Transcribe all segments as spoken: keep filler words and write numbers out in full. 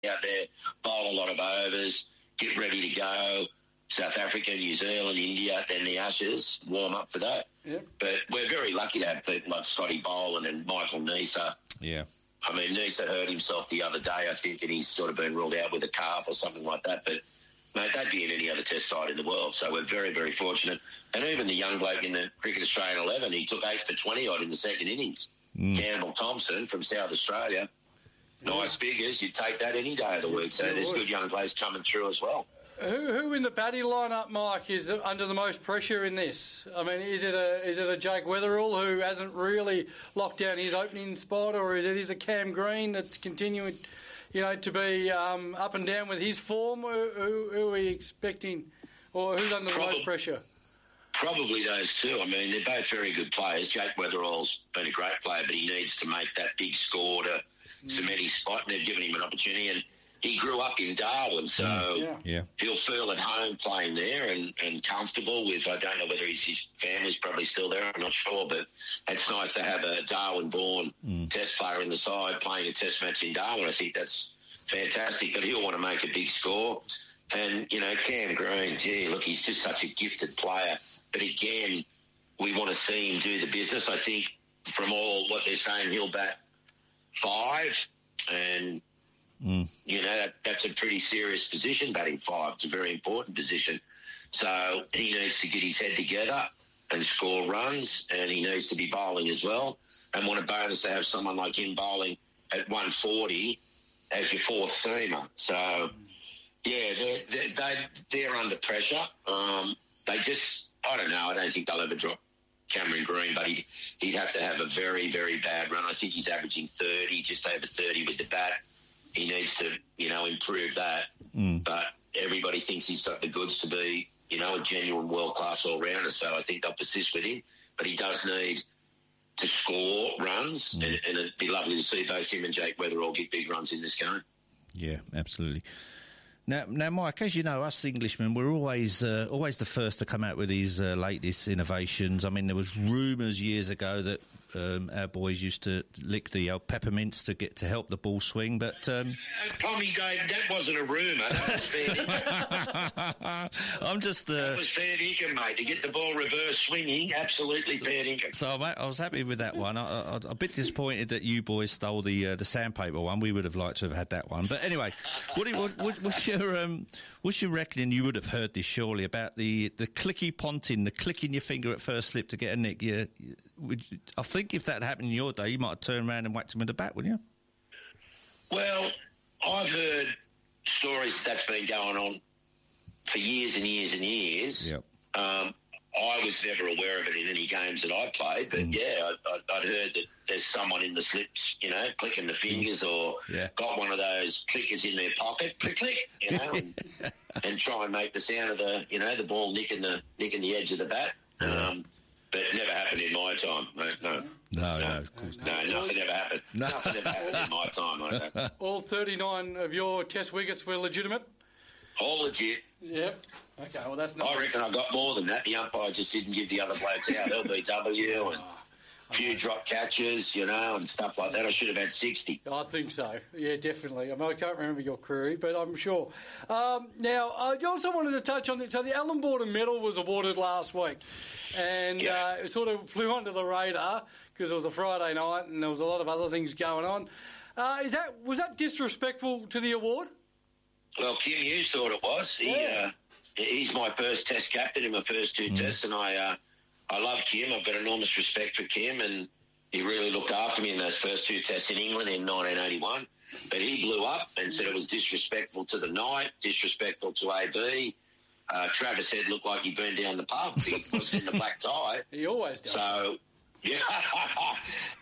out there, bowl a lot of overs, get ready to go. South Africa, New Zealand, India, then the Ashes, warm up for that. Yep. But we're very lucky to have people like Scotty Boland and Michael Neser. Yeah. I mean, Neser hurt himself the other day, I think, and he's sort of been ruled out with a calf or something like that. But, mate, they'd be in any other test side in the world. So we're very, very fortunate. And even the young bloke in the Cricket Australian eleven, he took eight for twenty-odd in the second innings. Mm. Campbell Thompson from South Australia. Nice figures. You'd take that any day of the week. So there's good young players coming through as well. Who, who in the batting lineup, Mike, is under the most pressure in this? I mean, is it a is it a Jake Weatherall who hasn't really locked down his opening spot, or is it is a Cam Green that's continuing, you know, to be um, up and down with his form? Who, who, who are we expecting, or who's under Probably, the most pressure? Probably those two. I mean, they're both very good players. Jake Weatherall's been a great player, but he needs to make that big score to mm. cement his spot, and they've given him an opportunity. And he grew up in Darwin, so yeah. Yeah. he'll feel at home playing there and, and comfortable with, I don't know whether his, his family's probably still there, I'm not sure, but it's nice to have a Darwin-born mm. test player in the side playing a test match in Darwin. I think that's fantastic, but he'll want to make a big score. And, you know, Cam Green, gee, look, he's just such a gifted player. But again, we want to see him do the business. I think from all what they're saying, he'll bat five and... Mm. You know, that, that's a pretty serious position, batting five. It's a very important position. So he needs to get his head together and score runs, and he needs to be bowling as well. And what a bonus to have someone like him bowling at one forty as your fourth seamer. So, yeah, they're, they're, they're, they're under pressure. Um, they just, I don't know, I don't think they'll ever drop Cameron Green, but he'd, he'd have to have a very, very bad run. I think he's averaging thirty, just over thirty with the bat. He needs to, you know, improve that. Mm. But everybody thinks he's got the goods to be, you know, a genuine world-class all-rounder. So I think they'll persist with him. But he does need to score runs, mm. and, and it'd be lovely to see both him and Jake Weatherall get big runs in this game. Yeah, absolutely. Now, now, Mike, as you know, us Englishmen, we're always uh, always the first to come out with these uh, latest innovations. I mean, there was rumours years ago that um, our boys used to lick the old peppermints to get to help the ball swing, but um, Tommy, Dave, that wasn't a rumour. That was fair dinkum. I'm just uh, that was fair dinkum, mate. To get the ball reverse swinging, absolutely fair dinkum. So, mate, I was happy with that one. I, I, I'm a bit disappointed that you boys stole the uh, the sandpaper one. We would have liked to have had that one. But anyway, what, do you, what, what what's your Um, what's your reckoning? You would have heard this surely about the, the clicky ponting, the clicking your finger at first slip to get a nick. You, you, would you, I think if that happened in your day, you might have turned around and whacked him with the bat, wouldn't you? Well, I've heard stories that's been going on for years and years and years. Yep. Um, I was never aware of it in any games that I played, but mm. yeah, I, I, I'd heard that there's someone in the slips, you know, clicking the fingers or yeah. got one of those clickers in their pocket, click, click, you know, and, and try and make the sound of the, you know, the ball nicking the nicking the edge of the bat. Yeah. Um, but it never happened in my time, mate. No, no, no, no, of course no, no nothing ever happened. No. Nothing ever happened in my time like that. All thirty-nine of your Test wickets were legitimate? All legit. Yep. Okay, well, that's nice. I reckon I got more than that. The umpire just didn't give the other blokes out. L B W and a few drop catches, you know, and stuff like that. I should have had sixty. I think so. Yeah, definitely. I mean, I can't remember your query, but I'm sure. Um, now, I also wanted to touch on it. So the Alan Border Medal was awarded last week, and yeah. uh, it sort of flew under the radar because it was a Friday night and there was a lot of other things going on. Uh, is that was that disrespectful to the award? Well, Kim Hughes thought it was. He, yeah. uh, he's my first Test captain in my first two mm. tests, and I uh, I love Kim. I've got enormous respect for Kim, and he really looked after me in those first two tests in England in nineteen eighty-one. But he blew up and said it was disrespectful to the night, disrespectful to A B. Uh, Travis Head looked like he burned down the pub. He was in the black tie. He always does. So, yeah. uh,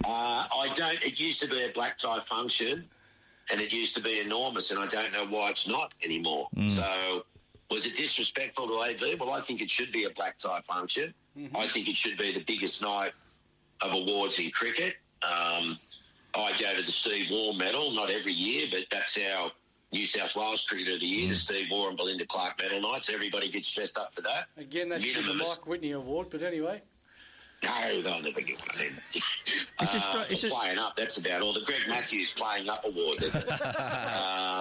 I don't. It used to be a black tie function, and it used to be enormous, and I don't know why it's not anymore. Mm. So, was it disrespectful to A B? Well, I think it should be a black tie function. Mm-hmm. I think it should be the biggest night of awards in cricket. Um, I go to the Steve Waugh medal, not every year, but that's our New South Wales Cricketer of the Year, mm. the Steve Waugh and Belinda Clark medal nights. Everybody gets dressed up for that. Again, that's the Mike Whitney Award, but anyway. No, they'll never get one of them. It's just, uh, it's playing up, that's about all. The Greg Matthews Playing Up Award. um,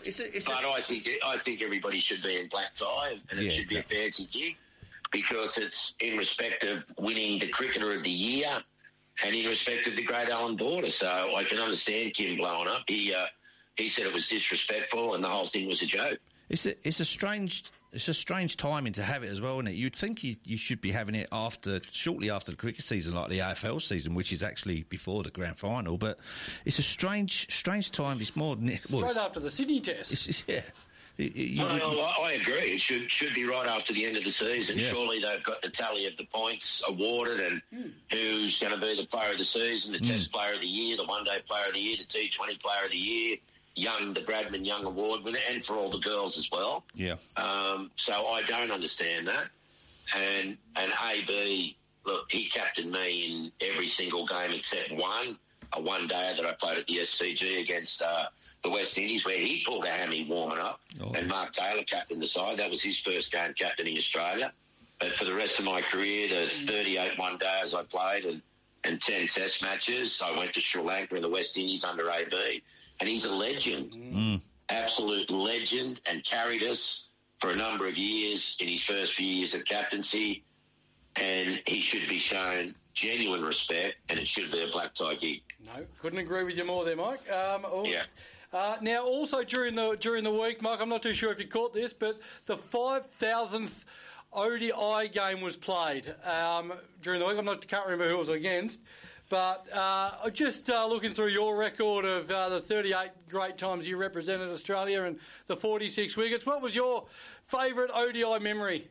It's a, it's but a... I think I think everybody should be in black tie, and it Yeah, should exactly. be a fancy gig because it's in respect of winning the Cricketer of the Year and in respect of the great Alan Border. So I can understand Kim blowing up. He uh, he said it was disrespectful and the whole thing was a joke. It's a, it's a strange it's a strange timing to have it as well, isn't it? You'd think you, you should be having it after shortly after the cricket season, like the A F L season, which is actually before the grand final. But it's a strange strange time. It's more than it was. Right after the Sydney Test. It's, it's, yeah. You- you- Well, I I agree. It should should be right after the end of the season. Yeah. Surely they've got the tally of the points awarded and Mm. who's going to be the player of the season, the Test Player of the Year, the One Day Player of the Year, the T twenty Player of the Year, Young, the Bradman Young Award winner, and for all the girls as well. yeah. Um, so I don't understand that. And and A B, look, he captained me in every single game except one, a one day that I played at the S C G against uh, the West Indies, where he pulled a hammy warming up, Oh. and Mark Taylor captained the side. That was his first game captaining Australia. But for the rest of my career, the thirty-eight one days I played and, and ten Test matches, I went to Sri Lanka and the West Indies under A B, and he's a legend. Mm. Absolute legend, and carried us for a number of years in his first few years of captaincy, and he should be shown genuine respect, and it should be a black tie gig. No, couldn't agree with you more there, Mike. Um, oh, Yeah. Uh, now, also during the during the week, Mike, I'm not too sure if you caught this, but the five thousandth O D I game was played um, during the week. I'm not can't remember who it was against, but uh, just uh, looking through your record of uh, the thirty-eight great times you represented Australia and the forty-six wickets, what was your favourite O D I memory?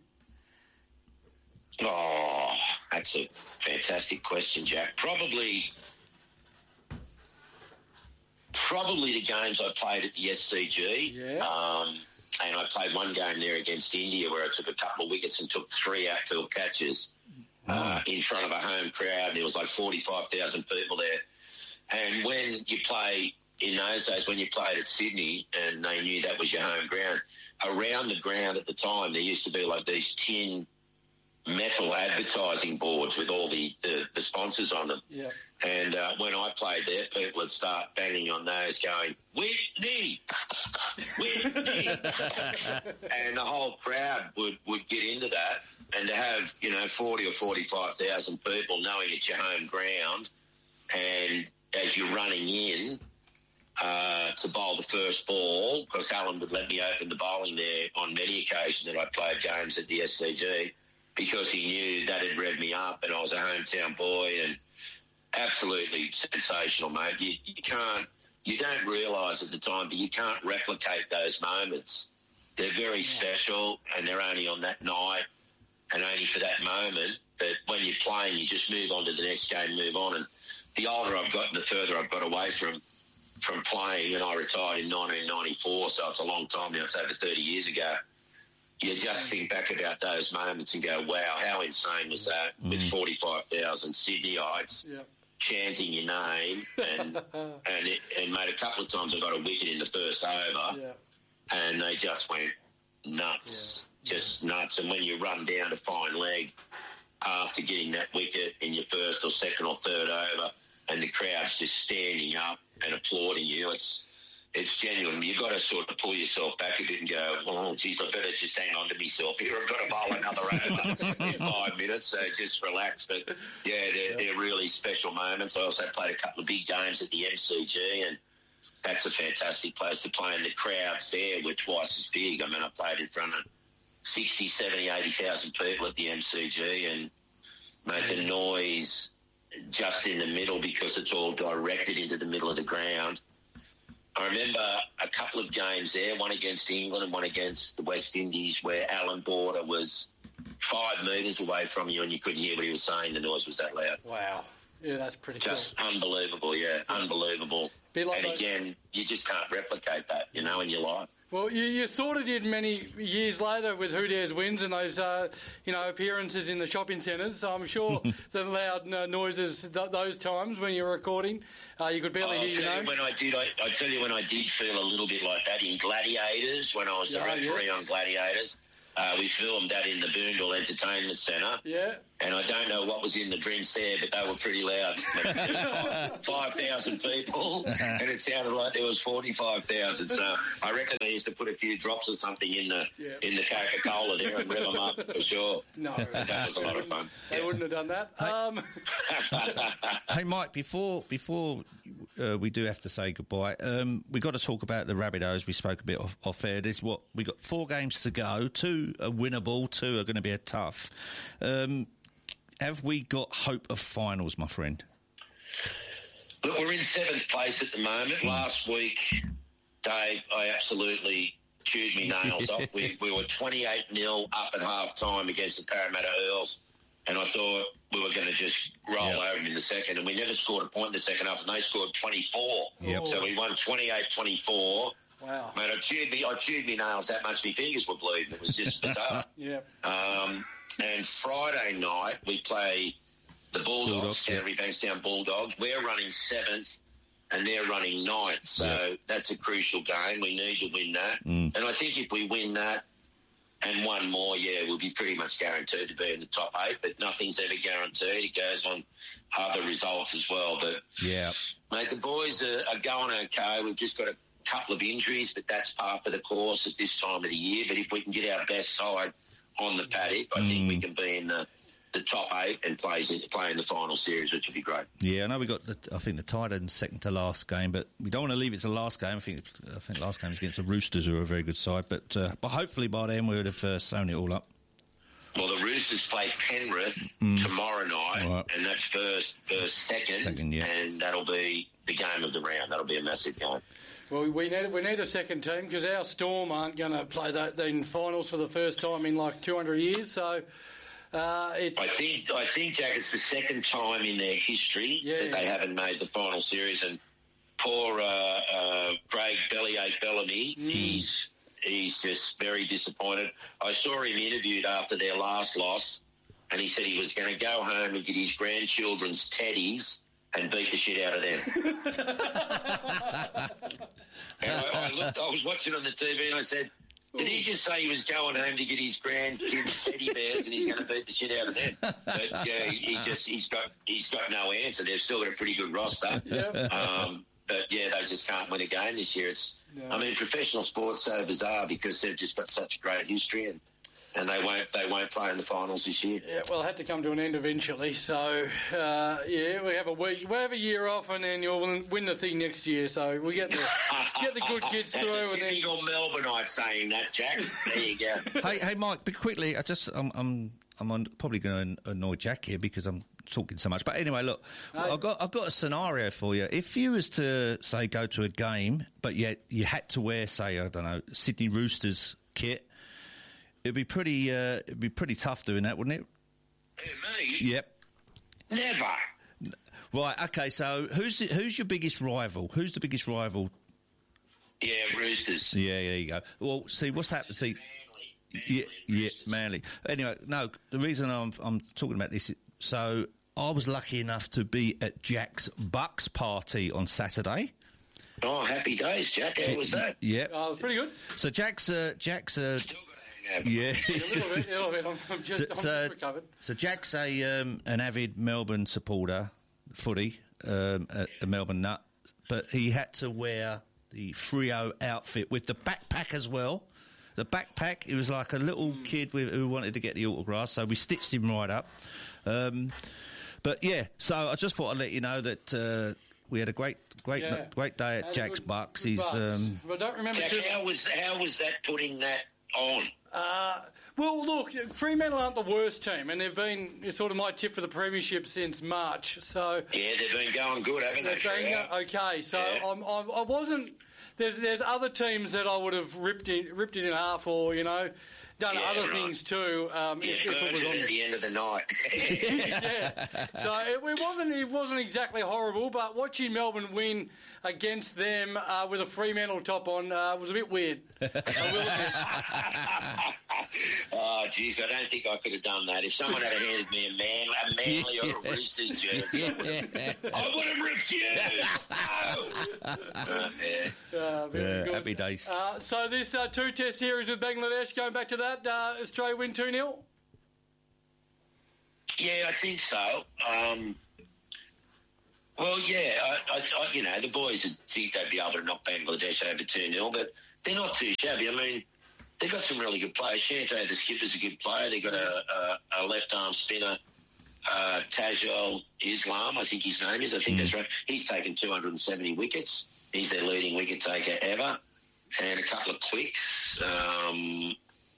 Oh, that's a fantastic question, Jack. Probably, probably the games I played at the S C G. Yeah. Um, and I played one game there against India where I took a couple of wickets and took three outfield catches uh, in front of a home crowd. There was like forty-five thousand people there. And when you play, in those days, when you played at Sydney and they knew that was your home ground, around the ground at the time there used to be like these tin metal advertising boards with all the, the, the sponsors on them. Yeah. And uh, when I played there, people would start banging on those going, Whitney! Whitney! And the whole crowd would, would get into that. And to have, you know, forty or forty-five thousand people knowing it's your home ground, and as you're running in uh, to bowl the first ball, because Alan would let me open the bowling there on many occasions that I played games at the S C G, because he knew that had revved me up and I was a hometown boy, and absolutely sensational, mate. You, you can't, you don't realise at the time, but you can't replicate those moments. They're very special, and they're only on that night and only for that moment. But when you're playing, you just move on to the next game, move on. And the older I've gotten, the further I've got away from from playing, and I retired in nineteen ninety-four, so it's a long time now. It's over thirty years ago. You just think back about those moments and go, wow, how insane was that, mm. with forty-five thousand Sydneyites Yep. chanting your name. And and, it, and, mate, a couple of times I got a wicket in the first over, Yeah. and they just went nuts, Yeah. just nuts. And when you run down to fine leg after getting that wicket in your first or second or third over, and the crowd's just standing up and applauding you, it's it's genuine. You've got to sort of pull yourself back a bit and go, oh, geez, I better just hang on to myself here. I've got to bowl another over in five minutes, so just relax. But, yeah, they're, they're really special moments. I also played a couple of big games at the M C G, and that's a fantastic place to play, and the crowds there were twice as big. I mean, I played in front of sixty, seventy, eighty thousand people at the M C G, and, mate, the noise just in the middle, because it's all directed into the middle of the ground. I remember a couple of games there, one against England and one against the West Indies, where Alan Border was five metres away from you and you couldn't hear what he was saying. The noise was that loud. Wow. Yeah, that's pretty Just cool. unbelievable, yeah, unbelievable. Bit like and those- again, you just can't replicate that, you know, in your life. Well, you, you sort of did many years later with Who Dares Wins and those, uh, you know, appearances in the shopping centres. So I'm sure the loud uh, noises th- those times when you were recording, uh, you could barely I'll hear your tell you name. when I did. I, I tell you when I did feel a little bit like that in Gladiators, when I was the Yeah, referee yes. on Gladiators. Uh, we filmed that in the Boondall Entertainment Centre. Yeah. And I don't know what was in the drinks there, but they were pretty loud. five thousand people, and it sounded like there was forty-five thousand. So I reckon they used to put a few drops or something in the yeah. in the Coca-Cola there and rev them up for sure. No. That was a lot of fun. They yeah. wouldn't have done that. Hey, um. hey Mike, before before uh, we do have to say goodbye, um, we've got to talk about the Rabbitohs. We spoke a bit off, off air. There's what we got four games to go. Two are winnable. Two are going to be a tough. Um, Have we got hope of finals, my friend? Look, we're in seventh place at the moment. Mm. Last week, Dave, I absolutely chewed me nails off. We, we were twenty-eight nil up at half-time against the Parramatta Earls, and I thought we were going to just roll yep. over in the second, and we never scored a point in the second half, and they scored twenty-four. Yep. So we won twenty-eight twenty-four. Wow. Mate, I chewed me, I chewed me nails that much. My fingers were bleeding. It was just bizarre. yeah. Um, and Friday night, we play the Bulldogs, Bulldogs Canterbury yeah. Bankstown Bulldogs. We're running seventh, and they're running ninth. So yeah. that's a crucial game. We need to win that. Mm. And I think if we win that and one more, yeah, we'll be pretty much guaranteed to be in the top eight. But nothing's ever guaranteed. It goes on other results as well. But, yeah, mate, the boys are, are going okay. We've just got a couple of injuries, but that's part of the course at this time of the year. But if we can get our best side on the paddock, I mm. think we can be in the, the top eight and play in, play in the final series, which would be great. Yeah, I know we got the, I think the Titans second to last game, but we don't want to leave it to the last game. I think I think last game is against the Roosters, who are a very good side, but uh, but hopefully by then we would have uh, sewn it all up. Well, the Roosters play Penrith mm. tomorrow night, right. and that's first, first, second, second yeah. and that'll be the game of the round. That'll be a massive game. Well, we need we need a second team because our Storm aren't going to play that in finals for the first time in like two hundred years. So uh, it's. I think I think Jack, it's the second time in their history yeah, that yeah. they haven't made the final series, and poor uh, uh, Craig Bellyache Bellamy, mm. he's he's just very disappointed. I saw him interviewed after their last loss, and he said he was going to go home and get his grandchildren's teddies and beat the shit out of them. And I, I looked, I was watching on the T V and I said, did he just say he was going home to get his grandkids teddy bears and he's going to beat the shit out of them? But yeah, he, he just he's got he's got no answer. They've still got a pretty good roster. Yeah. Um, but yeah, they just can't win a game this year. It's no. I mean, professional sport's so bizarre because they've just got such a great history and. And they won't they won't play in the finals this year. Yeah, well, it had to come to an end eventually. So, uh, yeah, we have a week, we have a year off, and then you'll win the thing next year. So we get the get the good kids That's through. That's a and typical then... Melbourneite saying that, Jack. There you go. hey, hey, Mike. But quickly, I just I'm I'm I'm on, probably going to annoy Jack here because I'm talking so much. But anyway, look, hey. I've got I've got a scenario for you. If you was to say go to a game, but yet you had to wear, say, I don't know, Sydney Roosters kit. It'd be pretty. Uh, it'd be pretty tough doing that, wouldn't it? Who, me? Yep. Never. Right. Okay. So, who's the, who's your biggest rival? Who's the biggest rival? Yeah, Roosters. Yeah. There you go. Well, see what's happened. See. Yeah. Yeah. Manly. Anyway, no. The reason I'm I'm talking about this. So, I was lucky enough to be at Jack's Bucks party on Saturday. Oh, happy days, Jack. How was that? Yeah. Oh, it was pretty good. So, Jack's. Uh, Jack's. Uh, Still Yeah, a little bit, a little bit. I'm, I'm just, so, I'm so, just recovered. So Jack's a um, an avid Melbourne supporter, footy, um, a, a Melbourne nut, but he had to wear the Freo outfit with the backpack as well. The backpack, he was like a little mm. kid with, who wanted to get the autograph, so we stitched him right up. Um, but yeah, so I just thought I'd let you know that. Uh, We had a great, great, yeah. great day at Had Jack's good, Bucks. Good He's, Bucks. um, but I don't remember. Jack, too... how was how was that putting that on? Uh, well, look, Fremantle aren't the worst team, and they've been it's sort of my tip for the premiership since March. So yeah, they've been going good, haven't they? Been, okay, so yeah. I'm, I'm, I wasn't. There's there's other teams that I would have ripped it ripped it in half, or you know, done yeah, other right. things too. Um, yeah, if, if it was on at the end of the night. yeah, so it, it wasn't it wasn't exactly horrible, but watching Melbourne win against them uh, with a Fremantle top on uh, was a bit weird. I will admit. Oh, geez, I don't think I could have done that. If someone had handed me a, man, a Manly or a Roosters jersey, I would have, I would have refused. No. Uh, yeah. Uh, very yeah, good. happy days. Uh, so this uh, two-test series with Bangladesh, going back to that, uh, Australia win two nil? Yeah, I think so. Um, well, yeah, I, I, I, you know, the boys would think they'd be able to knock Bangladesh over two nil, but they're not too shabby. I mean, they've got some really good players. Shanto, the skipper's a good player. They've got a, a, a left-arm spinner, uh, Tajul Islam, I think his name is. I think mm. that's right. He's taken two hundred seventy wickets. He's their leading wicket taker ever. And a couple of quicks. Um,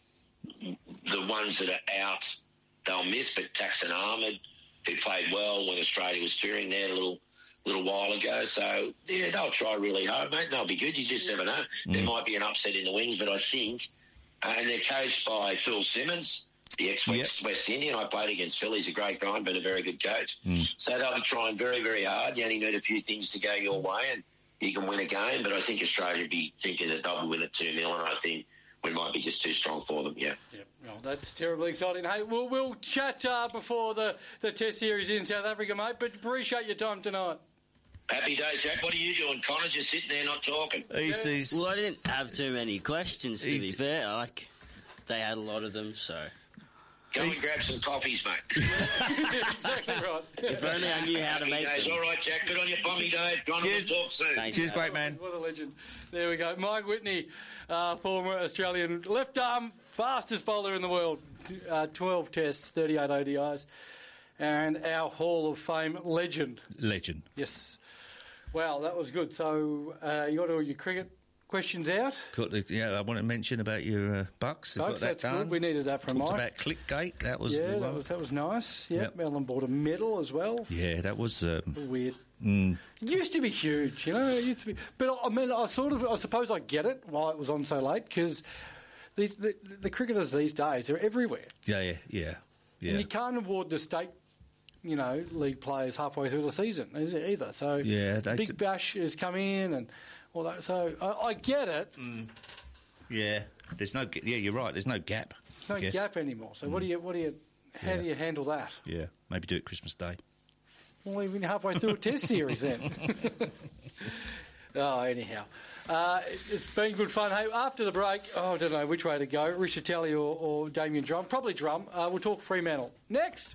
the ones that are out, they'll miss, but Taxan Ahmed, who played well when Australia was touring there a little little while ago. So, yeah, they'll try really hard, mate. They'll be good. You just never know. Mm. There might be an upset in the wings, but I think, uh, and they're coached by Phil Simmons, the ex-West yep. West Indian. I played against Phil. He's a great guy, but a very good coach. Mm. So they'll be trying very, very hard. You only need a few things to go your way and you can win a game. But I think Australia would be thinking that they'll win at two nil, and I think we might be just too strong for them, yeah. Yep. Well, that's terribly exciting. Hey, we'll, we'll chat uh, before the, the Test series in South Africa, mate, but appreciate your time tonight. Happy days, Jack. What are you doing, Connor? Just sitting there not talking? Easy. Well, I didn't have too many questions, to be fair. Like, they had a lot of them, so... Go and grab some coffees, mate. Exactly right. If only I knew how to make days. them. All right, Jack. Good on your bummy, Dave. Connor, we'll talk soon. Thanks, Cheers, mate. great man. What a legend. There we go. Mike Whitney, uh, former Australian left-arm fastest bowler in the world. Uh, twelve tests, thirty-eight O D Is. And our Hall of Fame legend. Legend. Yes. Wow, that was good. So uh, you got all your cricket questions out? Got the, yeah, I want to mention about your uh, Bucks. Bucks, got that that's done. good. We needed that from Talked Mike. about Clickgate. That was yeah, well. that was that was nice. Yep. Yep. Ellen bought a medal as well. Yeah, that was um, weird. Mm. It used to be huge, you know. It used to be, but I mean, I sort of, I suppose, I get it why it was on so late because the, the the cricketers these days are everywhere. Yeah, yeah, yeah, yeah. And you can't award the state, you know, league players halfway through the season either. So yeah, Big t- Bash has come in and all that. So I, I get it. Mm. Yeah, there's no. Yeah, you're right. There's no gap. There's no gap anymore. So mm. what do you? What do you? How yeah. do you handle that? Yeah, maybe do it Christmas Day. Well, even halfway through a Test series then. Oh, anyhow. Uh, it's been good fun. Hey, after the break, oh, I don't know which way to go, Richatelli or, or Damien Drum. Probably Drum. Uh, we'll talk Fremantle. Next.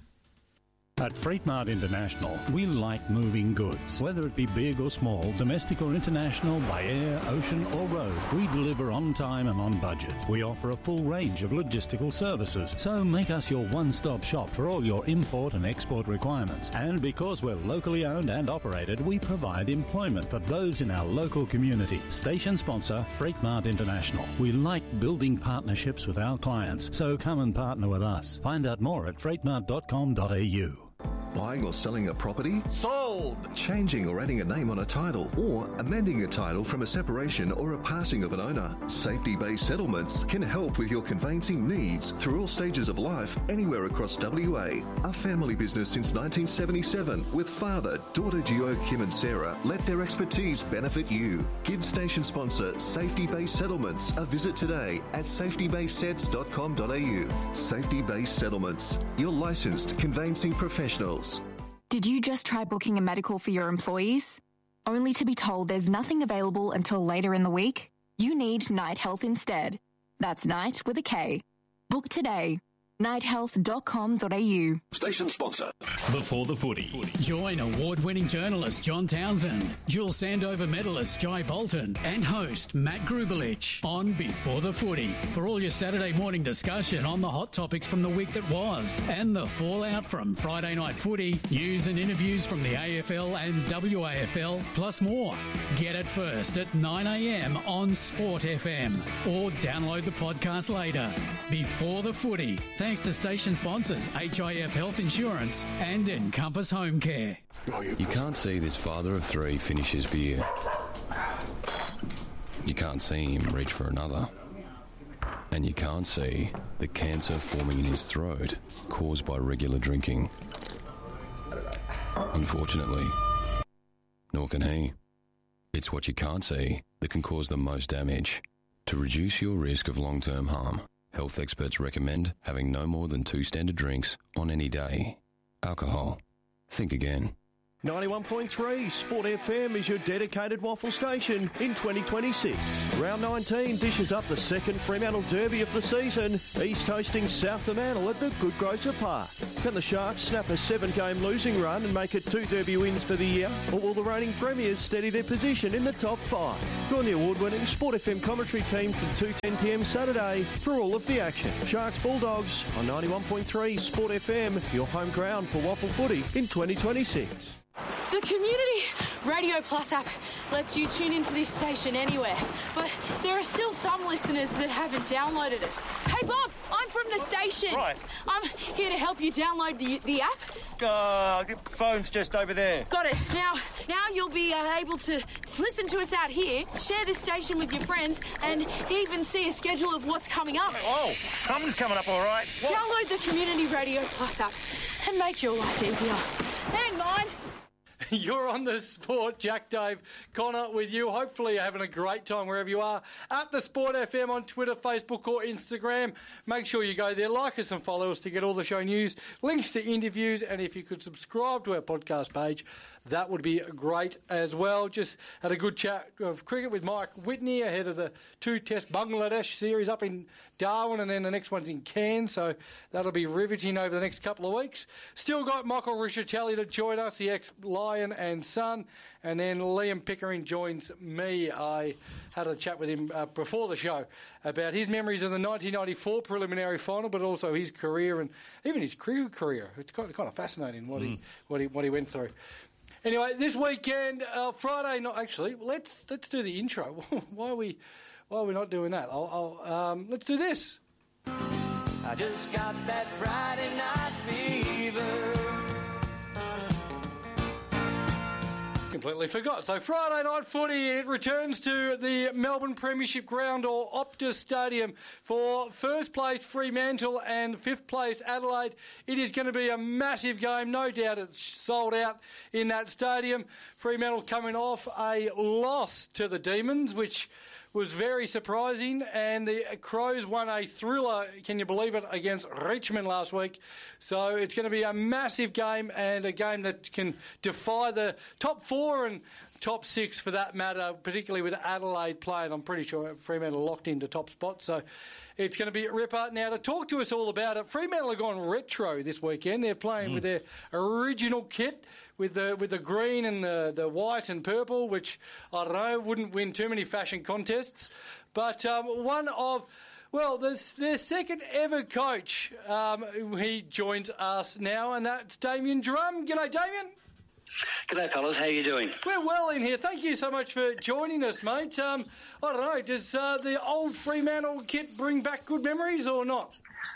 At Freightmart International, we like moving goods. Whether it be big or small, domestic or international, by air, ocean or road, we deliver on time and on budget. We offer a full range of logistical services, so make us your one-stop shop for all your import and export requirements. And because we're locally owned and operated, we provide employment for those in our local community. Station sponsor, Freightmart International. We like building partnerships with our clients, so come and partner with us. Find out more at freightmart dot com dot a u. Buying or selling a property? Sold! Changing or adding a name on a title, or amending a title from a separation or a passing of an owner. Safety-based settlements can help with your conveyancing needs through all stages of life, anywhere across W A. A family business since nineteen seventy-seven, with father, daughter Gio, Kim and Sarah, let their expertise benefit you. Give station sponsor Safety-based Settlements a visit today at safety based sets dot com dot a u. Safety-based Settlements, your licensed conveyancing professionals. Did you just try booking a medical for your employees? Only to be told there's nothing available until later in the week? You need Night Health instead. That's Night with a K. Book today. night health dot com dot a u. Station sponsor. Before the Footy. Join award-winning journalist John Townsend, dual Sandover medalist Jai Bolton, and host Matt Grubelich on Before the Footy for all your Saturday morning discussion on the hot topics from the week that was and the fallout from Friday night footy, news and interviews from the A F L and W A F L, plus more. Get it first at nine a m on Sport F M or download the podcast later. Before the Footy. Thanks to station sponsors H I F Health Insurance and Encompass Home Care. You can't see this father of three finish his beer. You can't see him reach for another. And you can't see the cancer forming in his throat caused by regular drinking. Unfortunately, nor can he. It's what you can't see that can cause the most damage. To reduce your risk of long-term harm, health experts recommend having no more than two standard drinks on any day. Alcohol. Think again. ninety-one point three Sport F M is your dedicated waffle station in twenty twenty-six. Round nineteen dishes up the second Fremantle Derby of the season. East hosting South Fremantle at the Good Grocer Park. Can the Sharks snap a seven-game losing run and make it two Derby wins for the year? Or will the reigning premiers steady their position in the top five? Join the award-winning Sport F M commentary team from two ten p m Saturday for all of the action. Sharks Bulldogs on ninety-one point three Sport F M, your home ground for waffle footy in twenty twenty-six. The Community Radio Plus app lets you tune into this station anywhere, but there are still some listeners that haven't downloaded it. Hey Bob, I'm from the station. Right. I'm here to help you download the the app. Uh, the phone's just over there. Got it. Now, now you'll be uh, able to listen to us out here, share this station with your friends, and even see a schedule of what's coming up. Oh, something's coming up all right. What? Download the Community Radio Plus app and make your life easier. And mine. You're on the Sport. Jack, Dave, Connor with you. Hopefully you're having a great time wherever you are. At the Sport F M on Twitter, Facebook or Instagram. Make sure you go there, like us and follow us to get all the show news, links to interviews, and if you could subscribe to our podcast page, that would be great as well. Just had a good chat of cricket with Mike Whitney ahead of the two-test Bangladesh series up in Darwin, and then the next one's in Cairns, so that'll be riveting over the next couple of weeks. Still got Michael Rishatelli to join us, the ex-Lion and Son, and then Liam Pickering joins me. I had a chat with him uh, before the show about his memories of the nineteen ninety-four preliminary final, but also his career and even his crew career. It's kind of, kind of fascinating what mm. he what he what he went through. Anyway, this weekend, uh, Friday night. Actually, let's let's do the intro. why are we why are we not doing that? I'll, I'll um, let's do this. I just got that Friday night fever. Completely forgot. So Friday night footy, it returns to the Melbourne Premiership Ground or Optus Stadium for first place Fremantle and fifth place Adelaide. It is going to be a massive game. No doubt it's sold out in that stadium. Fremantle coming off a loss to the Demons, which was very surprising, and the Crows won a thriller, can you believe it, against Richmond last week. So it's going to be a massive game and a game that can defy the top four and top six for that matter, particularly with Adelaide playing. I'm pretty sure Fremantle locked into top spots, so it's going to be a ripper. Now, to talk to us all about it, Fremantle have gone retro this weekend. They're playing mm. with their original kit, with the with the green and the, the white and purple, which, I don't know, wouldn't win too many fashion contests. But um, one of, well, the, their second ever coach, um, he joins us now, and that's Damien Drum. G'day, Damien. G'day, fellas. How you doing? We're well in here. Thank you so much for joining us, mate. Um, I don't know, does uh, the old Fremantle kit bring back good memories or not?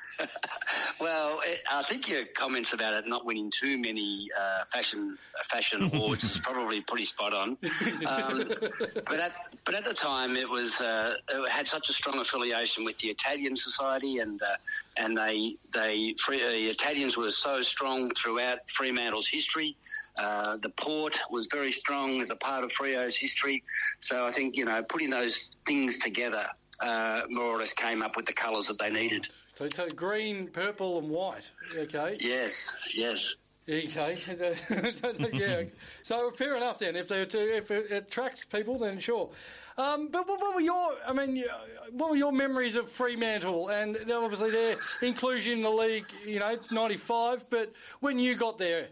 Well, it, I think your comments about it not winning too many uh, fashion fashion awards is probably pretty spot on. Um, but at but at the time, it was uh, it had such a strong affiliation with the Italian Society, and uh, and they they free, uh, the Italians were so strong throughout Fremantle's history. Uh, the port was very strong as a part of Freo's history. So I think, you know, putting those things together uh, more or less came up with the colours that they needed. So, so green, purple and white, okay? Yes, yes. Okay, yeah. So fair enough then. If, they, if it attracts people, then sure. Um, but what, what were your, I mean, what were your memories of Fremantle and obviously their inclusion in the league, you know, ninety-five, but when you got there?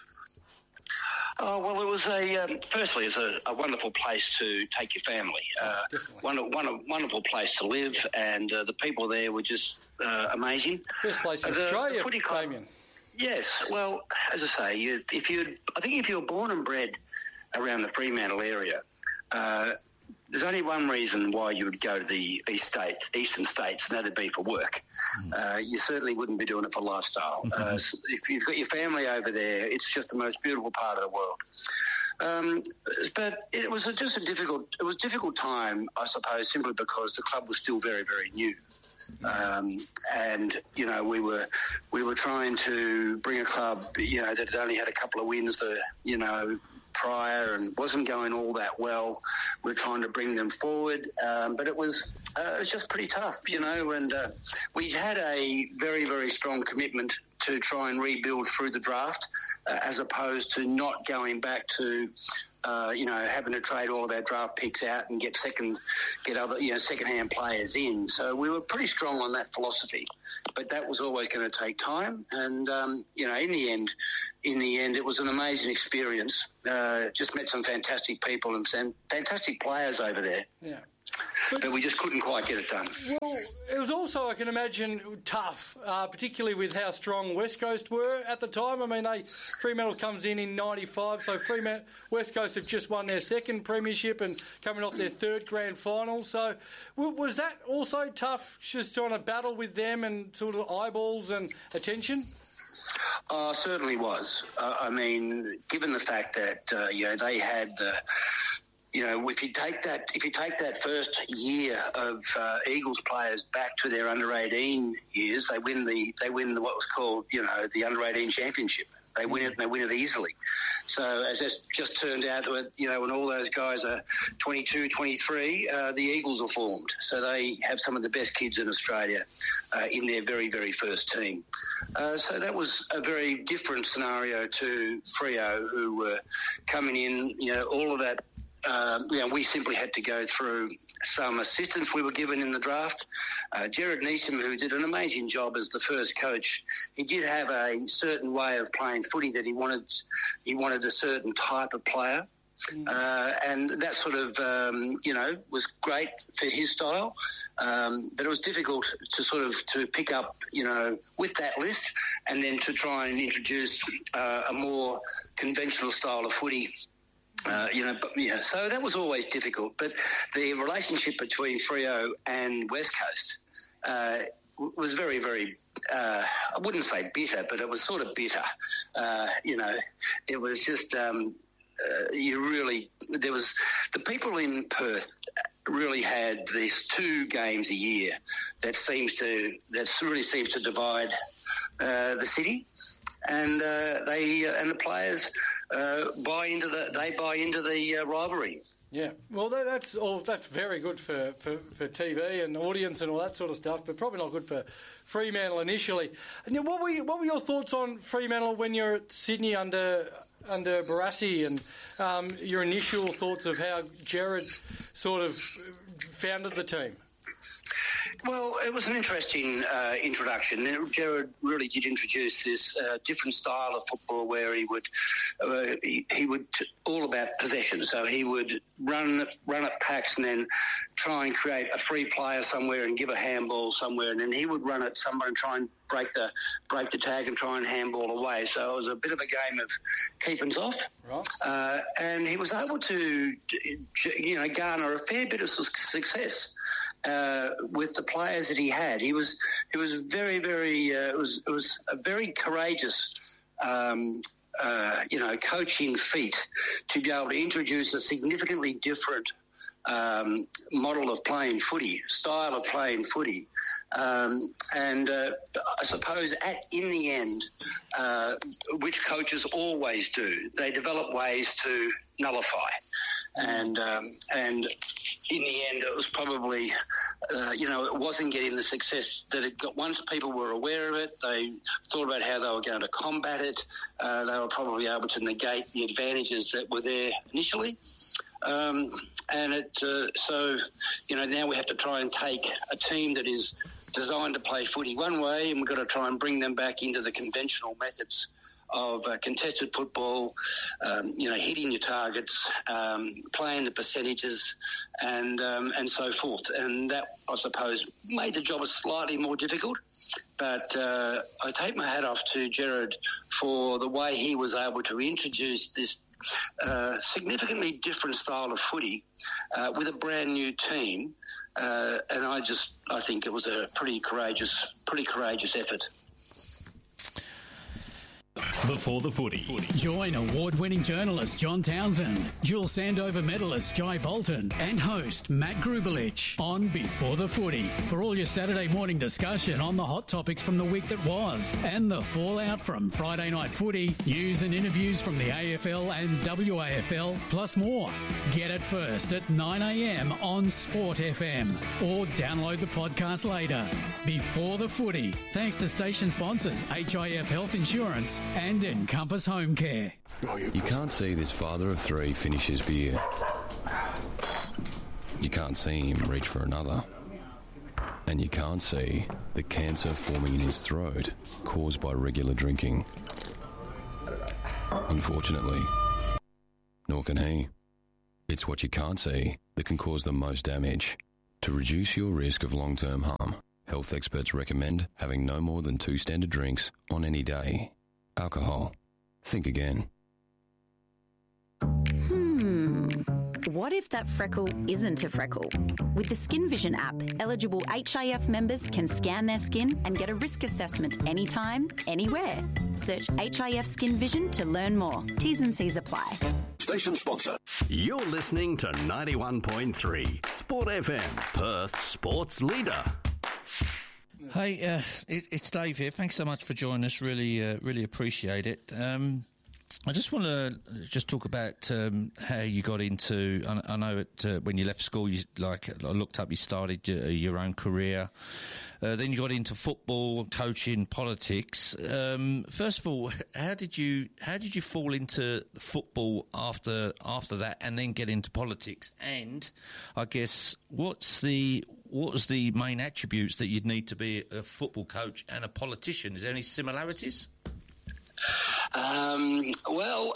Oh, well, it was a, um, firstly, it's a, a wonderful place to take your family. Uh, one, one, wonderful place to live, and uh, the people there were just uh, amazing. Best place in uh, Australia, the Damien. Yes, well, as I say, you, if you, I think if you're born and bred around the Fremantle area, uh, there's only one reason why you would go to the East States, Eastern States, and that'd be for work. Mm. Uh, you certainly wouldn't be doing it for lifestyle. Mm-hmm. Uh, so if you've got your family over there, it's just the most beautiful part of the world. Um, but it was a, just a difficult, it was a difficult time, I suppose, simply because the club was still very, very new. Um, and you know we were we were trying to bring a club, you know, that had only had a couple of wins, the you know. prior and wasn't going all that well. We're trying to bring them forward, um, but it was uh, it was just pretty tough, you know, and uh, we had a very, very strong commitment to try and rebuild through the draft, uh, as opposed to not going back to, uh, you know, having to trade all of our draft picks out and get second, get other, you know, second-hand players in. So we were pretty strong on that philosophy, but that was always going to take time. And um, you know, in the end, in the end, it was an amazing experience. Uh, just met some fantastic people and some fantastic players over there. Yeah. But, but we just couldn't quite get it done. Well, it was also, I can imagine, tough, uh, particularly with how strong West Coast were at the time. I mean, they Fremantle comes in in ninety-five, so Fremantle, West Coast have just won their second premiership and coming off their third grand final. So w- was that also tough, just trying to battle with them and sort of eyeballs and attention? Uh, certainly was. Uh, I mean, given the fact that, uh, you know, they had the... You know, if you take that, if you take that first year of uh, Eagles players back to their under eighteen years, they win the they win the, what was called, you know, the under eighteen championship. They win it and they win it easily. So as it just turned out, you know, when all those guys are twenty-two, twenty-three, uh, the Eagles are formed. So they have some of the best kids in Australia uh, in their very, very first team. Uh, so that was a very different scenario to Freo, who were coming in, you know, all of that. Um, you know, we simply had to go through some assistance we were given in the draft. Uh, Jared Neeson, who did an amazing job as the first coach, he did have a certain way of playing footy that he wanted. He wanted a certain type of player, mm. uh, and that sort of, um, you know, was great for his style. Um, but it was difficult to sort of to pick up, you know, with that list, and then to try and introduce uh, a more conventional style of footy. Uh, you know, but, yeah, so that was always difficult. But the relationship between Freo and West Coast uh, was very, very, uh, I wouldn't say bitter, but it was sort of bitter. Uh, you know, it was just, um, uh, you really, there was, the people in Perth really had these two games a year that seems to, that really seems to divide uh, the city. And uh, they, uh, and the players... Uh, buy into the they buy into the uh, rivalry. Yeah, well, that, that's all. That's very good for, for, for T V and audience and all that sort of stuff, but probably not good for Fremantle initially. And what were you, what were your thoughts on Fremantle when you're at Sydney under under Barassi, and um, your initial thoughts of how Jared sort of founded the team? Well, it was an interesting uh, introduction. Jared really did introduce this uh, different style of football where he would uh, he, he would t- all about possession. So he would run run at packs and then try and create a free player somewhere and give a handball somewhere, and then he would run it somewhere and try and break the break the tag and try and handball away. So it was a bit of a game of keepings off. Right. Uh, and he was able to, you know, garner a fair bit of success. Uh, with the players that he had, he was he was very very uh, it was it was a very courageous um, uh, you know coaching feat to be able to introduce a significantly different um, model of playing footy, style of playing footy, um, and uh, I suppose at in the end, uh, which coaches always do, they develop ways to nullify. And um, and in the end, it was probably, uh, you know, it wasn't getting the success that it got. Once people were aware of it, they thought about how they were going to combat it. Uh, they were probably able to negate the advantages that were there initially. Um, and it uh, so, you know, now we have to try and take a team that is designed to play footy one way, and we've got to try and bring them back into the conventional methods of uh, contested football, um, you know, hitting your targets, um, playing the percentages, and um, and so forth. And that, I suppose, made the job slightly more difficult. But uh, I take my hat off to Jared for the way he was able to introduce this uh, significantly different style of footy uh, with a brand new team. Uh, and I just, I think it was a pretty courageous, pretty courageous effort. Before the Footy. Join award-winning journalist John Townsend, dual Sandover medalist Jai Bolton, and host Matt Grubelich on Before the Footy for all your Saturday morning discussion on the hot topics from the week that was and the fallout from Friday night footy, news and interviews from the A F L and W A F L, plus more. Get it first at nine a.m. on Sport F M or download the podcast later. Before the Footy, thanks to station sponsors H I F Health Insurance and and Encompass Home Care. You can't see this father of three finish his beer. You can't see him reach for another. And you can't see the cancer forming in his throat caused by regular drinking. Unfortunately, nor can he. It's what you can't see that can cause the most damage. To reduce your risk of long-term harm, health experts recommend having no more than two standard drinks on any day. Alcohol. Think again. Hmm. What if that freckle isn't a freckle? With the Skin Vision app, eligible H I F members can scan their skin and get a risk assessment anytime, anywhere. Search H I F Skin Vision to learn more. T's and C's apply. Station sponsor. You're listening to ninety-one point three Sport F M, Perth sports leader. Hey, uh, it, it's Dave here. Thanks so much for joining us. Really, uh, really appreciate it. Um, I just want to just talk about um, how you got into. I, I know it, uh, when you left school, you like I looked up. You started your, your own career. Uh, then you got into football, coaching, politics. Um, first of all, how did you how did you fall into football after after that, and then get into politics? And I guess what's the what was the main attributes that you'd need to be a football coach and a politician? Is there any similarities? Um, well,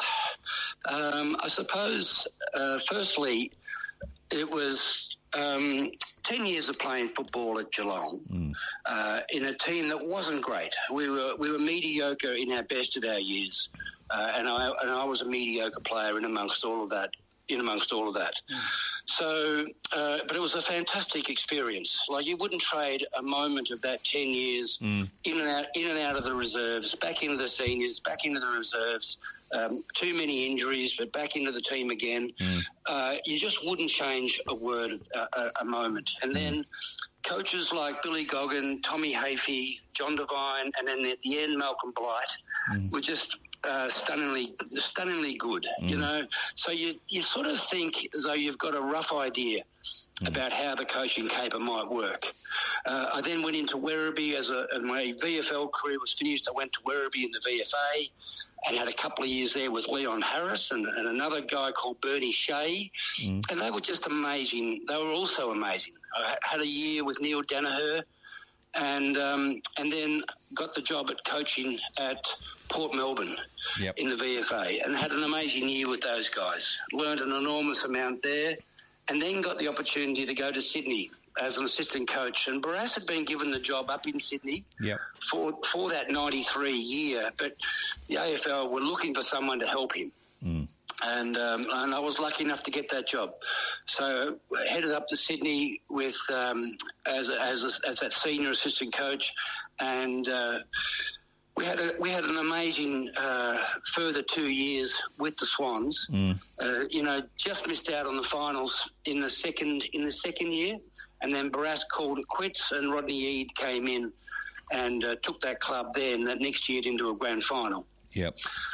um, I suppose, uh, firstly, it was um, ten years of playing football at Geelong mm. uh, in a team that wasn't great. We were we were mediocre in our best of our years, uh, and I and I was a mediocre player in amongst all of that. In amongst all of that. Mm. So, uh, but it was a fantastic experience. Like, you wouldn't trade a moment of that ten years mm. in and out, in and out of the reserves, back into the seniors, back into the reserves, um, too many injuries, but back into the team again. Mm. Uh, you just wouldn't change a word, uh, a, a moment. And mm. then coaches like Billy Goggin, Tommy Hafey, John Devine, and then at the end, Malcolm Blight mm. were just... Uh, stunningly, stunningly good, mm. you know. So you you sort of think as though you've got a rough idea mm. about how the coaching caper might work. Uh, I then went into Werribee as a and my V F L career was finished. I went to Werribee in the V F A and had a couple of years there with Leon Harris and, and another guy called Bernie Shea, mm. and they were just amazing. They were also amazing. I had a year with Neil Danaher. And um, and then got the job at coaching at Port Melbourne yep. in the V F A and had an amazing year with those guys. Learned an enormous amount there and then got the opportunity to go to Sydney as an assistant coach. And Barras had been given the job up in Sydney yep. for, for that ninety-three year, but the A F L were looking for someone to help him. Mm. And um, and I was lucky enough to get that job. So I headed up to Sydney with um, as a, as a, as that senior assistant coach, and uh, we had a we had an amazing uh, further two years with the Swans. Mm. Uh, you know, just missed out on the finals in the second in the second year, and then Barras called it quits, and Rodney Eade came in and uh, took that club then that next year into a grand final. Yep.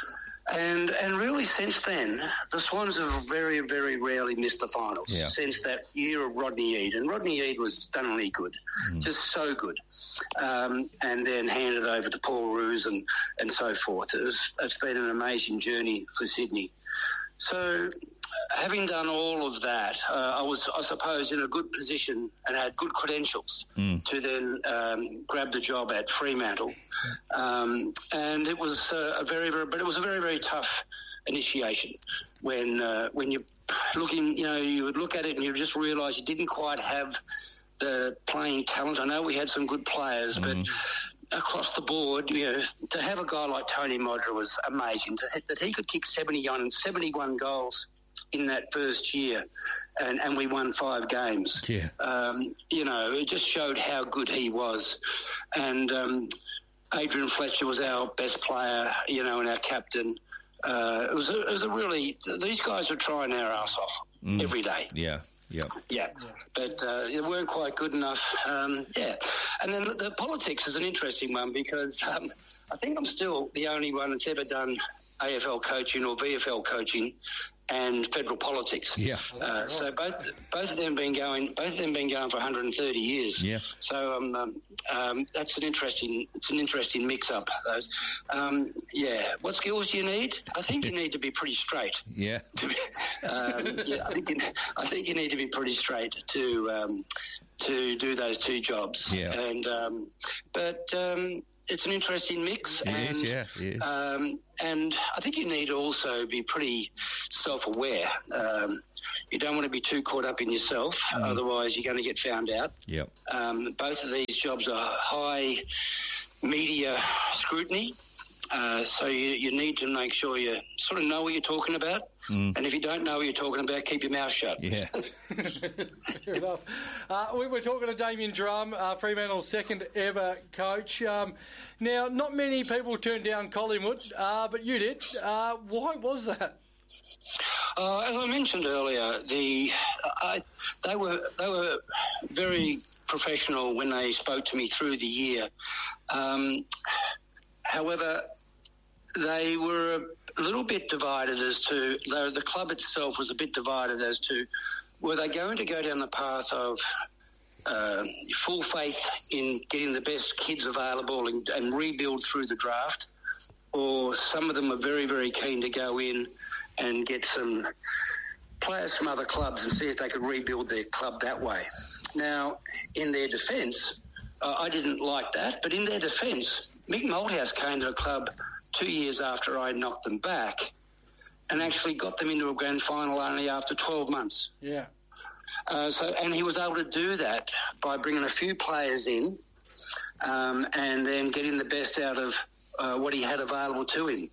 And and really since then, the Swans have very, very rarely missed the finals yeah. since that year of Rodney Eade. And Rodney Eade was stunningly good, mm. just so good. Um, and then handed over to Paul Roos and, and so forth. It was, it's been an amazing journey for Sydney. So having done all of that, uh, I was, I suppose, in a good position and had good credentials mm. to then um, grab the job at Fremantle. Um, and it was uh, a very, very, but it was a very, very tough initiation when uh, when you're looking, you know, you would look at it and you just realise you didn't quite have the playing talent. I know we had some good players, mm. but across the board, you know, to have a guy like Tony Modra was amazing. To, that he could kick seventy-one, seventy-one goals in that first year, and, and we won five games. Yeah. Um, you know, it just showed how good he was. And um, Adrian Fletcher was our best player, you know, and our captain. Uh, it was a, it was a really, these guys were trying their ass off mm. every day. Yeah. Yep. Yeah, but uh, they weren't quite good enough. Um, yeah, and then the politics is an interesting one because um, I think I'm still the only one that's ever done A F L coaching or V F L coaching and federal politics. Yeah. Uh, so both both of them been going both of them been going for one hundred thirty years. Yeah. So um, um, um, that's an interesting it's an interesting mix up. Those. Um, yeah. What skills do you need? I think you need to be pretty straight. Yeah. um, yeah. I think you, I think you need to be pretty straight to um, to do those two jobs. Yeah. And um, but. Um, It's an interesting mix. It and, is, yeah, it is. Um, and I think you need to also be pretty self-aware. Um, you don't want to be too caught up in yourself, mm. otherwise you're going to get found out. Yep. Um, both of these jobs are high media scrutiny, uh, so you, you need to make sure you sort of know what you're talking about. Mm. And if you don't know what you're talking about, keep your mouth shut. Yeah. Fair enough. Uh, we were talking to Damien Drum, uh, Fremantle's second ever coach. Um, now, not many people turned down Collingwood, uh, but you did. Uh, why was that? Uh, as I mentioned earlier, the I, they were they were very professional when they spoke to me through the year. Um, however, they were a little bit divided as to, though the club itself was a bit divided as to, were they going to go down the path of uh, full faith in getting the best kids available and, and rebuild through the draft, or some of them are very, very keen to go in and get some players from other clubs and see if they could rebuild their club that way. Now, in their defence, uh, I didn't like that, but in their defence, Mick Malthouse came to the club two years after I knocked them back and actually got them into a grand final only after twelve months. Yeah. Uh, so, and he was able to do that by bringing a few players in um, and then getting the best out of uh, what he had available to him.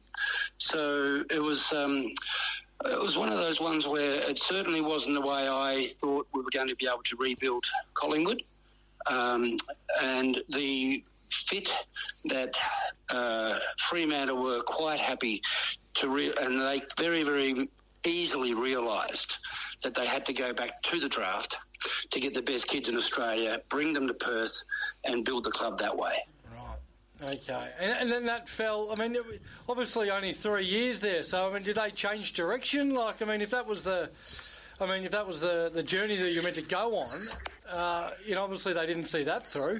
So it was um, it was one of those ones where it certainly wasn't the way I thought we were going to be able to rebuild Collingwood. Um, and the fit that uh, Fremantle were quite happy to, re- and they very, very easily realised that they had to go back to the draft to get the best kids in Australia, bring them to Perth and build the club that way. Right, okay. And, and then that fell, I mean, it, obviously only three years there, so, I mean, did they change direction? Like, I mean, if that was the... I mean, if that was the, the journey that you were meant to go on, uh, you know, obviously they didn't see that through.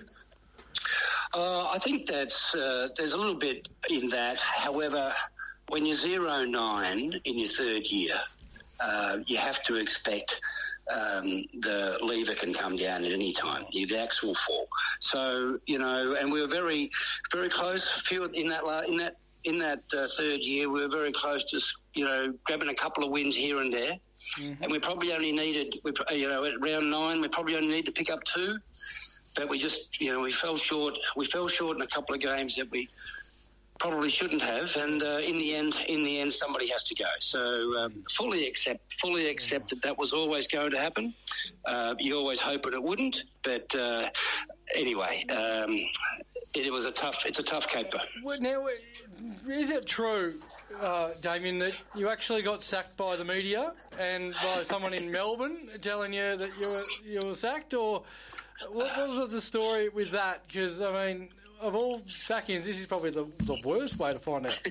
Uh, I think that's uh, there's a little bit in that. However, when you're zero nine in your third year, uh, you have to expect um, the lever can come down at any time. The axe will fall. So you know, and we were very, very close. Few in that in that in that uh, third year, we were very close to you know grabbing a couple of wins here and there. Mm-hmm. And we probably only needed, we, you know, at round nine, we probably only need to pick up two. But we just, you know, we fell short. We fell short in a couple of games that we probably shouldn't have. And uh, in the end, in the end, somebody has to go. So um, fully accept, fully accept that that was always going to happen. Uh, you always hope that it wouldn't. But uh, anyway, um, it, it was a tough. It's a tough caper. Well, now, is it true, Uh, Damien, that you actually got sacked by the media and by someone in Melbourne telling you that you were you were sacked, or what, what was the story with that? Because I mean, of all sackings, this is probably the, the worst way to find out.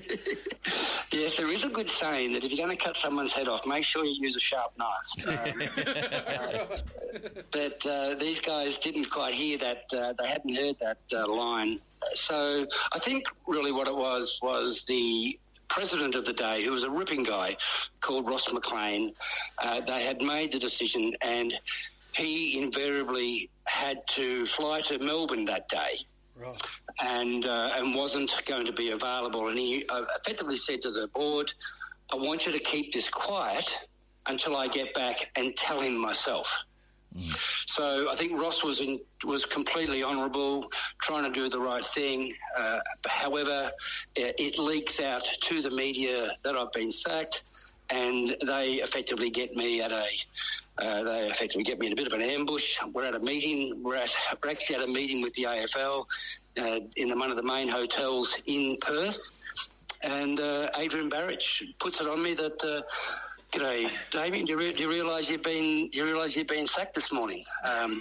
Yes, there is a good saying that if you're going to cut someone's head off, make sure you use a sharp knife. Um, uh, but uh, these guys didn't quite hear that. Uh, they hadn't heard that uh, line. So I think really what it was was the president of the day, who was a ripping guy called Ross McLean. Uh, they had made the decision, and he invariably had to fly to Melbourne that day. Right. And uh, and wasn't going to be available. And he uh, effectively said to the board, I want you to keep this quiet until I get back and tell him myself. Mm. So I think Ross was in, was completely honourable, trying to do the right thing. Uh, however, it, it leaks out to the media that I've been sacked, and they effectively get me at a uh, they effectively get me in a bit of an ambush. We're at a meeting. We're at we're actually at a meeting with the A F L uh, in one of the main hotels in Perth, and uh, Adrian Barrich puts it on me that. Uh, G'day, Damien. Do you, re- do you realise you've been you realise you've been sacked this morning? Um,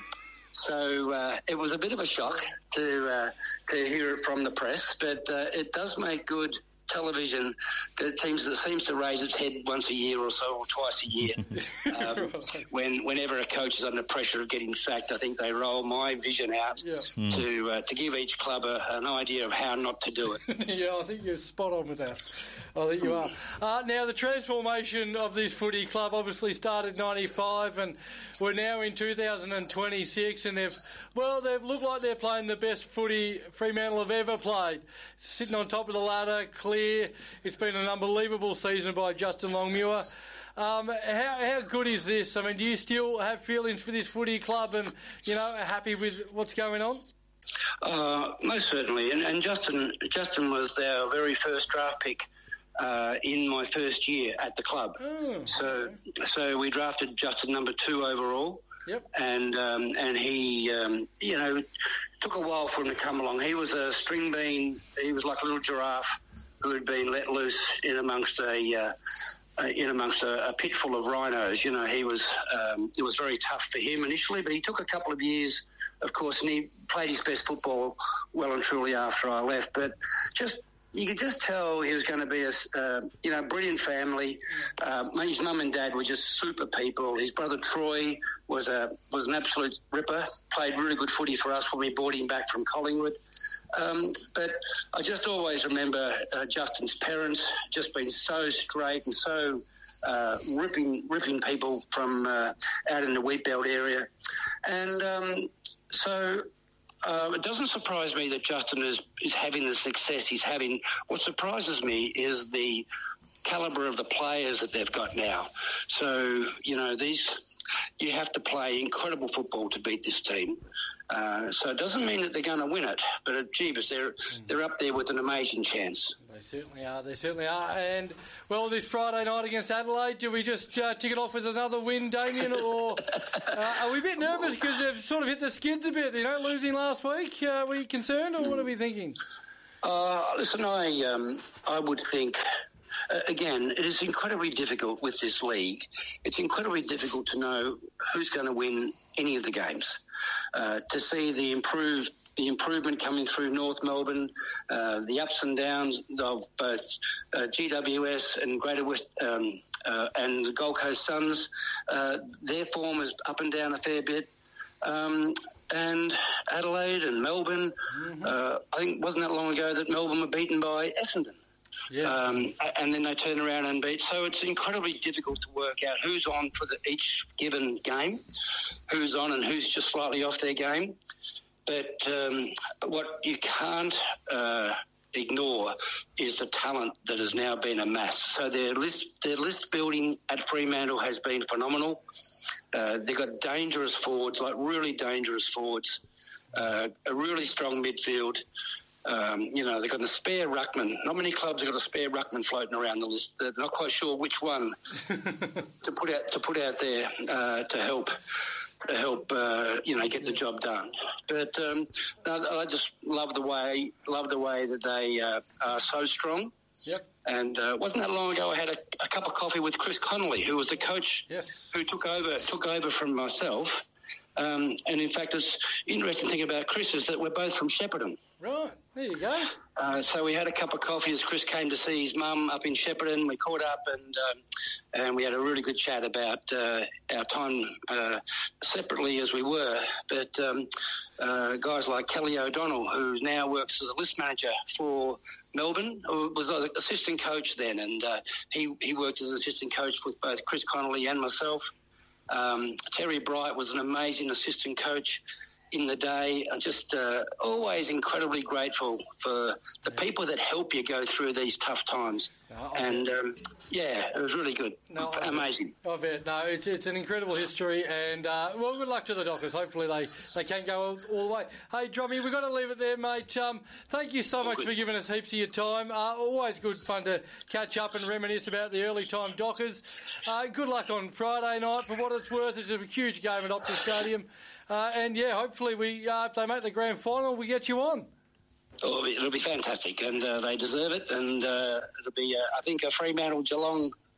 so uh, it was a bit of a shock to uh, to hear it from the press, but uh, it does make good television that seems, that seems to raise its head once a year or so, or twice a year. um, when Whenever a coach is under pressure of getting sacked, I think they roll my vision out yeah. to uh, to give each club a, an idea of how not to do it. Yeah, I think you're spot on with that. I think you are. Uh, now, the transformation of this footy club obviously started ninety-five, and we're now in two thousand twenty-six, and they've, well, they've looked like they're playing the best footy Fremantle have ever played. Sitting on top of the ladder, clear. It's been an unbelievable season by Justin Longmuir. Um, how, how good is this? I mean, do you still have feelings for this footy club and, you know, are happy with what's going on? Uh, most certainly. And, and Justin, Justin was our very first draft pick Uh, in my first year at the club. Oh, so okay. so we drafted Justin number two overall. Yep. And um, and he, um, you know, took a while for him to come along. He was a string bean. He was like a little giraffe who had been let loose in amongst a uh, uh, in amongst a, a pit full of rhinos. You know, he was um, it was very tough for him initially, but he took a couple of years, of course, and he played his best football well and truly after I left. But just you could just tell he was going to be a, uh, you know, brilliant family. Uh, his mum and dad were just super people. His brother Troy was a was an absolute ripper. Played really good footy for us when we brought him back from Collingwood. Um, but I just always remember uh, Justin's parents just being so straight and so uh, ripping ripping people from uh, out in the Wheatbelt area, and um, so. Uh, it doesn't surprise me that Justin is, is having the success he's having. What surprises me is the calibre of the players that they've got now. So, you know, these you have to play incredible football to beat this team. Uh, so it doesn't mean that they're going to win it, but uh, jeebus, they're, they're up there with an amazing chance. They certainly are, they certainly are. And, well, this Friday night against Adelaide, do we just uh, tick it off with another win, Damien, or uh, are we a bit nervous because they've sort of hit the skids a bit, you know, losing last week? Uh, are we concerned, or what are we thinking? Uh, listen, I, um, I would think... Uh, again, it is incredibly difficult with this league. It's incredibly difficult to know who's going to win any of the games. Uh, to see the improved the improvement coming through North Melbourne, uh, the ups and downs of both uh, G W S and Greater West um, uh, and the Gold Coast Suns, uh, their form is up and down a fair bit. Um, and Adelaide and Melbourne, mm-hmm. uh, I think wasn't that long ago that Melbourne were beaten by Essendon. Yeah. Um, and then they turn around and beat. So it's incredibly difficult to work out who's on for the, each given game, who's on and who's just slightly off their game. But um, what you can't uh, ignore is the talent that has now been amassed. So their list, their list building at Fremantle has been phenomenal. Uh, they've got dangerous forwards, like really dangerous forwards, uh, a really strong midfield. Um, you know, they've got a spare ruckman. Not many clubs have got a spare ruckman floating around the list. They're not quite sure which one to put out to put out there uh, to help to help uh, you know get the job done. But um, I just love the way love the way that they uh, are so strong. Yep. And uh, wasn't that long ago I had a, a cup of coffee with Chris Connolly, who was the coach yes. who took over took over from myself. Um, and in fact, it's interesting thing about Chris is that we're both from Shepparton. Right, there you go. Uh, so we had a cup of coffee as Chris came to see his mum up in Shepparton. We caught up and um, and we had a really good chat about uh, our time uh, separately as we were. But um, uh, guys like Kelly O'Donnell, who now works as a list manager for Melbourne, was an assistant coach then, and uh, he, he worked as an assistant coach with both Chris Connolly and myself. Um, Terry Bright was an amazing assistant coach in the day. I'm just uh, always incredibly grateful for the people that help you go through these tough times. No, and, um, yeah, it was really good. No, amazing. I bet. No, it's, it's an incredible history. And, uh, well, good luck to the Dockers. Hopefully they, they can go all, all the way. Hey, Drummy, we've got to leave it there, mate. Um, thank you so all much good. for giving us heaps of your time. Uh, always good fun to catch up and reminisce about the early time Dockers. Uh, good luck on Friday night. For what it's worth, it's a huge game at Optus Stadium. Uh, and, yeah, hopefully we, uh, if they make the grand final, we get you on. Oh, it'll be, it'll be fantastic, and uh, they deserve it. And uh, it'll be, uh, I think, a Fremantle Geelong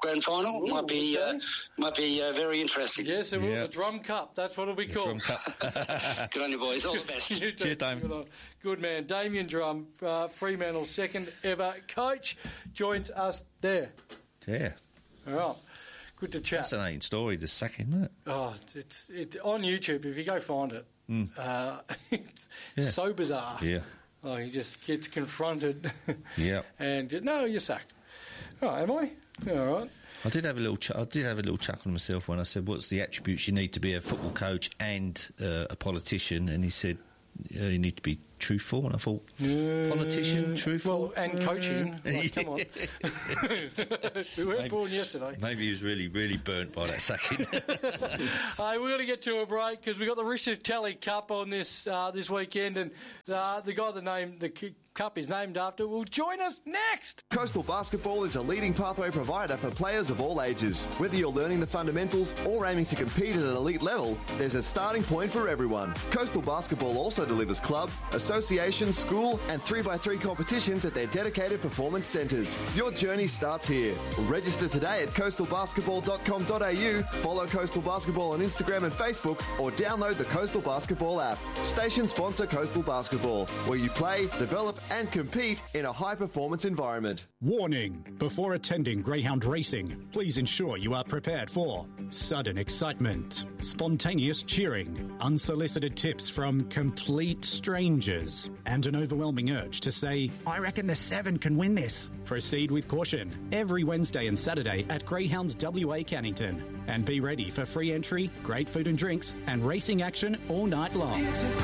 grand final. Ooh, might be okay. uh, might be uh, very interesting. Yes, it will. Yep. The Drum Cup. That's what it'll be called. Drum Cup. Good on you, boys. All the best. You Cheers, Damien. Good, Good man. Damien Drum, uh, Fremantle's second ever coach, joins us there. Yeah. All right. Good to chat. Fascinating story, the second, isn't it? Oh, it's it's on YouTube. If you go find it, mm. uh, it's yeah. so bizarre. Yeah. Oh, he just gets confronted. Yeah. And no, you're sacked. Oh, am I? All right. I did have a little. Ch- I did have a little chuckle myself when I said, "What's the attributes you need to be a football coach and uh, a politician?" And he said, uh, "You need to be truthful." And I thought, uh, politician, truthful, well, and coaching. Uh, like, come on, we weren't maybe, born yesterday. Maybe he was really, really burnt by that sacking. Hey, we're going to get to a break because we got the Richard Tally Cup on this uh, this weekend, and uh, the guy that named the Cup is named after will join us next. Coastal Basketball is a leading pathway provider for players of all ages. Whether you're learning the fundamentals or aiming to compete at an elite level, there's a starting point for everyone. Coastal Basketball also delivers club, association, school and three by three competitions at their dedicated performance centres. Your journey starts here. Register today at coastal basketball dot com dot a u, follow Coastal Basketball on Instagram and Facebook, or download the Coastal Basketball app. Station sponsor Coastal Basketball, where you play, develop and compete in a high-performance environment. Warning! Before attending greyhound racing, please ensure you are prepared for sudden excitement, spontaneous cheering, unsolicited tips from complete strangers, and an overwhelming urge to say, "I reckon the seven can win this." Proceed with caution every Wednesday and Saturday at Greyhounds W A Cannington. And be ready for free entry, great food and drinks, and racing action all night long.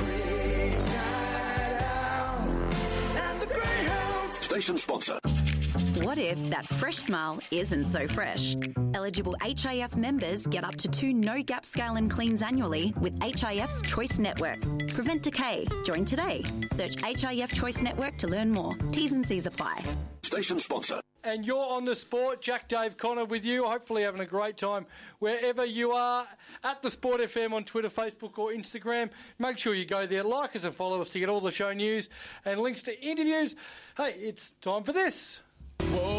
Station sponsor. What if that fresh smile isn't so fresh? Eligible H I F members get up to two no-gap scale and cleans annually with H I F's Choice Network. Prevent decay. Join today. Search H I F Choice Network to learn more. T's and C's apply. Station sponsor. And you're on the sport. Jack Dave Connor with you. Hopefully having a great time wherever you are. At the Sport F M on Twitter, Facebook or Instagram. Make sure you go there, like us and follow us to get all the show news and links to interviews. Hey, it's time for this. Whoa.